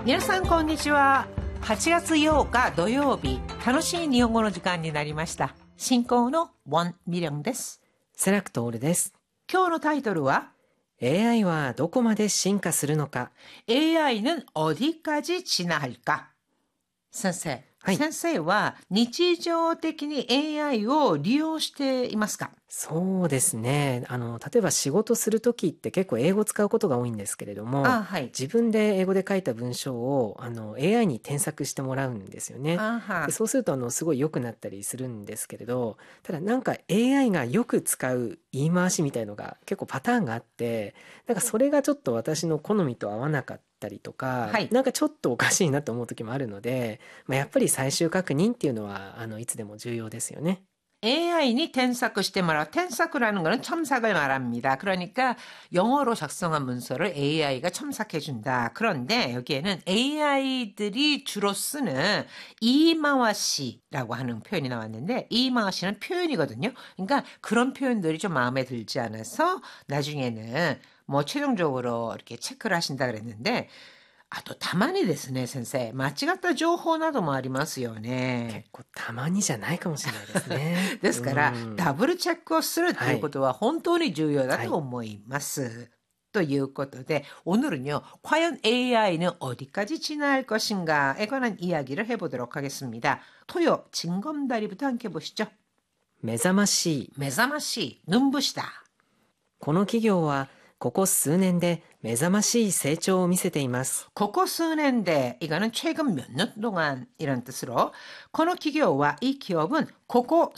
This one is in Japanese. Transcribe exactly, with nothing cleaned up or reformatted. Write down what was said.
皆さんこんにちは。はちがつようか土曜日、楽しい日本語の時間になりました。進行のウォン・ミリョンです。 セラクトールです。 今日のタイトルはエーアイ はどこまで進化するのか。 에이아이는 어디까지 진화할까? 先生、 はい、 先生は日常的に エーアイ を利用していますか？ そうですね。あの例えば仕事する時って結構英語使うことが多いんですけれども、 あ、はい、 自分で英語で書いた文章をあの エーアイ に添削してもらうんですよね。 あはでそうするとあのすごい良くなったりするんですけれど、ただなんか エーアイ がよく使う言い回しみたいのが結構パターンがあって、なんかそれがちょっと私の好みと合わなかったりとか、 はい、 なんかちょっとおかしいなと思う時もあるので、まあ、やっぱり最終確認っていうのはあのいつでも重要ですよね。 에이아이니添削してもらう.添削라는 거는 첨삭을 말합니다. 그러니까 영어로 작성한 문서를 에이아이가 첨삭해준다. 그런데 여기에는 에이아이들이 주로 쓰는 이마와시라고 하는 표현이 나왔는데, 이마와시는 표현이거든요. 그러니까 그런 표현들이 좀 마음에 들지 않아서 나중에는 뭐 최종적으로 이렇게 체크를 하신다 그랬는데, あとたまにですね、先生、間違った情報などもありますよね。 結構たまにじゃないかもしれないですね。 ですから、ダブルチェックをするということは本当に重要だと思います。はい、ということで、오늘은요, 과연 에이아이는 어디까지 진화할 것인가에 관한 이야기를 해보도록 하겠습니다. 토요, 징검다리부터 함께 보시죠. 目覚ましい。 目覚ましい、눈부시다. この企業はここ数年で目覚ましい成長を見せています。 ここ数年で, 이거는 최근 몇 년 동안 이런 뜻으로, この企業は, 이 기업은 ここ